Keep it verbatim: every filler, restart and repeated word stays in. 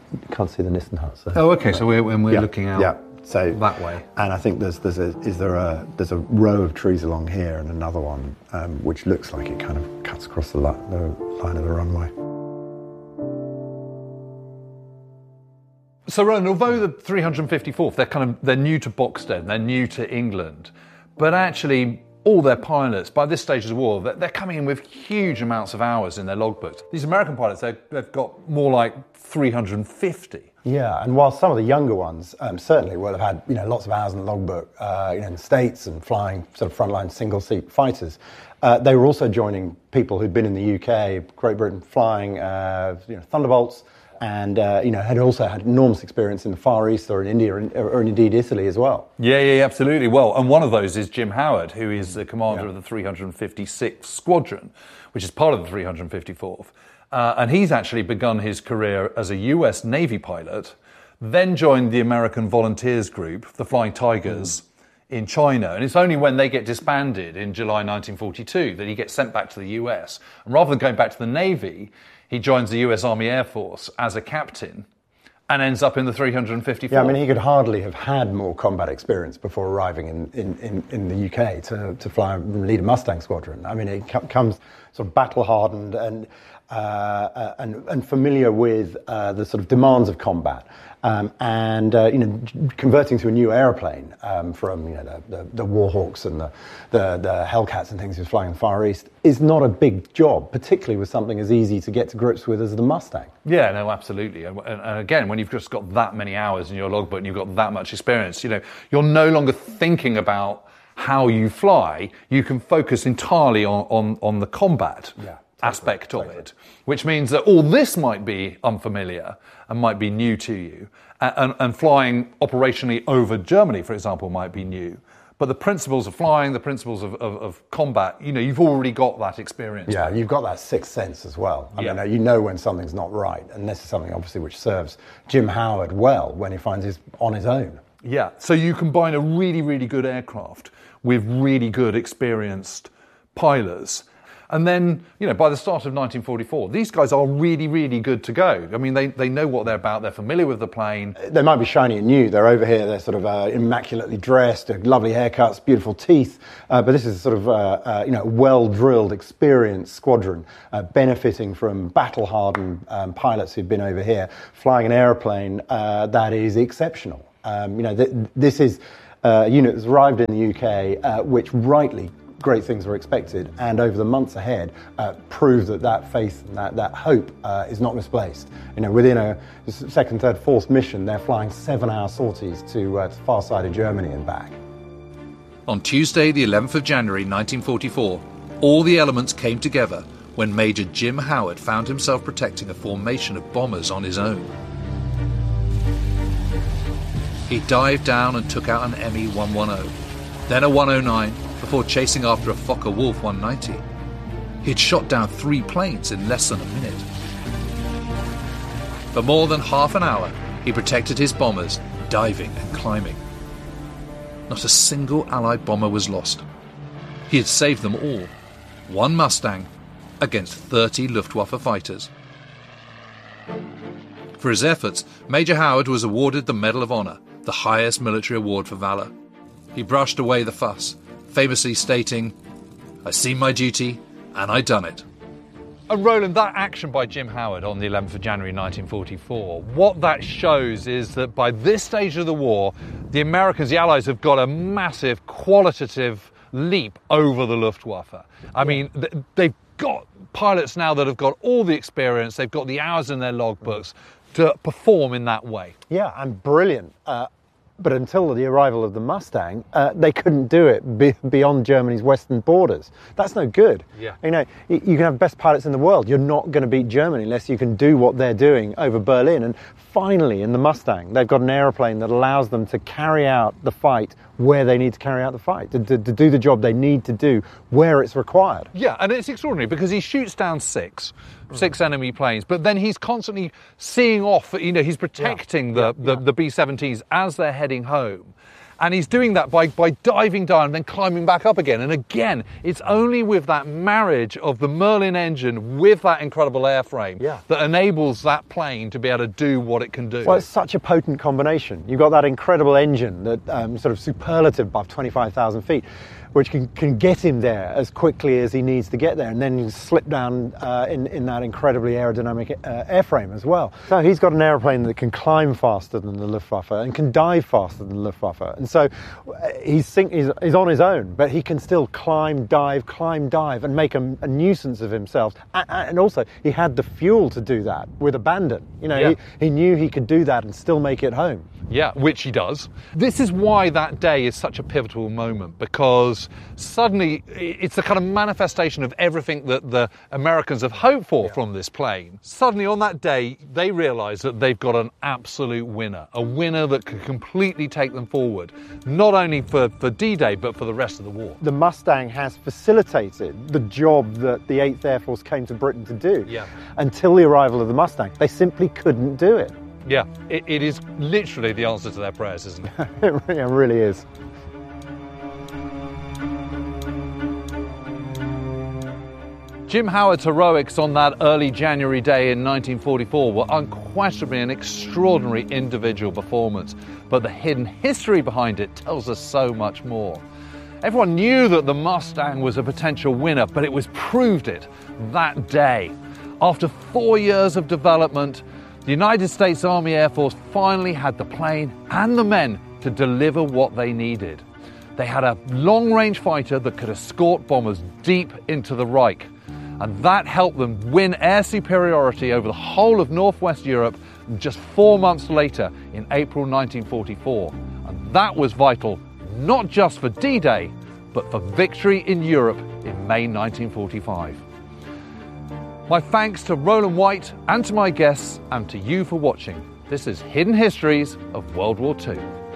you can't see the Nisten hut. So. Oh, okay. So we're, when we're yeah, looking out yeah. so, that way. And I think there's there's a is there a there's a row of trees along here and another one um, which looks like it kind of cuts across the, li- the line of the runway. So, Roland, although the three hundred fifty-fourth, they're kind of they're new to Boxstead, they're new to England, but actually all their pilots, by this stage of the war, they're, they're coming in with huge amounts of hours in their logbooks. These American pilots, they've, they've got more like three hundred fifty. Yeah, and while some of the younger ones um, certainly will have had you know lots of hours in the logbook, uh, you know, in the States and flying sort of frontline single-seat fighters, uh, they were also joining people who'd been in the U K, Great Britain, flying uh, you know Thunderbolts. And, uh, you know, had also had enormous experience in the Far East or in India or, in, or indeed Italy as well. Yeah, yeah, absolutely. Well, and one of those is Jim Howard, who is the commander yeah. of the three hundred fifty-sixth Squadron, which is part of the three hundred fifty-fourth. Uh, and he's actually begun his career as a U S Navy pilot, then joined the American Volunteers Group, the Flying Tigers, mm. in China. And it's only when they get disbanded in July nineteen forty-two that he gets sent back to the U S. And rather than going back to the Navy, he joins the U S Army Air Force as a captain and ends up in the three hundred fifty-fourth. Yeah, I mean, he could hardly have had more combat experience before arriving in, in, in, in the U K to, to fly and lead a Mustang squadron. I mean, it comes sort of battle-hardened and, uh, and, and familiar with uh, the sort of demands of combat. Um, and, uh, you know, converting to a new aeroplane um, from, you know, the, the, the Warhawks and the, the, the Hellcats and things he was flying in the Far East is not a big job, particularly with something as easy to get to grips with as the Mustang. Yeah, no, absolutely. And, and again, when you've just got that many hours in your logbook and you've got that much experience, you know, you're no longer thinking about how you fly. You can focus entirely on, on, on the combat. Yeah. Aspect of it, which means that all this might be unfamiliar and might be new to you, and, and flying operationally over Germany, for example, might be new. But the principles of flying, the principles of, of, of combat, you know, you've already got that experience. Yeah, you've got that sixth sense as well. I yeah. mean, you know when something's not right, and this is something obviously which serves Jim Howard well when he finds he's on his own. Yeah, so you combine a really, really good aircraft with really good, experienced pilots. And then, you know, by the start of nineteen forty-four, these guys are really, really good to go. I mean, they, they know what they're about. They're familiar with the plane. They might be shiny and new. They're over here. They're sort of uh, immaculately dressed, lovely haircuts, beautiful teeth. Uh, but this is sort of, uh, uh, you know, well-drilled, experienced squadron, uh, benefiting from battle-hardened um, pilots who've been over here, flying an aeroplane uh, that is exceptional. Um, you know, th- this is uh, a unit that's arrived in the U K, uh, which rightly great things were expected, and over the months ahead uh, proved that that faith and that, that hope uh, is not misplaced. You know, within a second, third, fourth mission, they're flying seven-hour sorties to, uh, to the far side of Germany and back. On Tuesday, the eleventh of January nineteen forty-four, all the elements came together when Major Jim Howard found himself protecting a formation of bombers on his own. He dived down and took out an M E one ten, then a one oh nine, before chasing after a Fokker Wolf one ninety. He'd shot down three planes in less than a minute. For more than half an hour, he protected his bombers, diving and climbing. Not a single Allied bomber was lost. He had saved them all, one Mustang against thirty Luftwaffe fighters. For his efforts, Major Howard was awarded the Medal of Honor, the highest military award for valor. He brushed away the fuss, famously stating, "I seen my duty, and I done it." And Roland, that action by Jim Howard on the eleventh of January nineteen forty-four, what that shows is that by this stage of the war, the Americans, the Allies, have got a massive qualitative leap over the Luftwaffe. I mean, they've got pilots now that have got all the experience, they've got the hours in their logbooks to perform in that way. Yeah, and brilliant. Uh, But until the arrival of the Mustang, uh, they couldn't do it be- beyond Germany's western borders. That's no good. Yeah. You know, you, you can have best pilots in the world. You're not going to beat Germany unless you can do what they're doing over Berlin. And finally, in the Mustang, they've got an aeroplane that allows them to carry out the fight where they need to carry out the fight, to, to, to do the job they need to do where it's required. Yeah, and it's extraordinary because he shoots down six, six enemy planes, but then he's constantly seeing off, you know, he's protecting yeah. the, yeah. the, the B seventeens as they're heading home. And he's doing that by, by diving down and then climbing back up again. And again, it's only with that marriage of the Merlin engine with that incredible airframe yeah. that enables that plane to be able to do what it can do. Well, it's such a potent combination. You've got that incredible engine that um, sort of superlative above twenty-five thousand feet, which can, can get him there as quickly as he needs to get there, and then you slip down uh, in, in that incredibly aerodynamic uh, airframe as well. So he's got an aeroplane that can climb faster than the Luftwaffe and can dive faster than the Luftwaffe. And so he's, sink, he's, he's on his own, but he can still climb, dive, climb, dive, and make a, a nuisance of himself. And also, he had the fuel to do that with abandon. You know, yeah. he, he knew he could do that and still make it home. Yeah, which he does. This is why that day is such a pivotal moment, because suddenly it's the kind of manifestation of everything that the Americans have hoped for yeah. from this plane. Suddenly on that day, they realise that they've got an absolute winner, a winner that could completely take them forward, not only for, for D-Day, but for the rest of the war. The Mustang has facilitated the job that the eighth Air Force came to Britain to do. Yeah. Until the arrival of the Mustang, they simply couldn't do it. Yeah, it, it is literally the answer to their prayers, isn't it? It really is. Jim Howard's heroics on that early January day in nineteen forty-four were unquestionably an extraordinary individual performance, but the hidden history behind it tells us so much more. Everyone knew that the Mustang was a potential winner, but it was proved it that day. After four years of development, the United States Army Air Force finally had the plane and the men to deliver what they needed. They had a long-range fighter that could escort bombers deep into the Reich, and that helped them win air superiority over the whole of Northwest Europe just four months later in April nineteen forty-four. And that was vital, not just for D-Day, but for victory in Europe in May nineteen forty-five. My thanks to Roland White and to my guests and to you for watching. This is Hidden Histories of World War Two.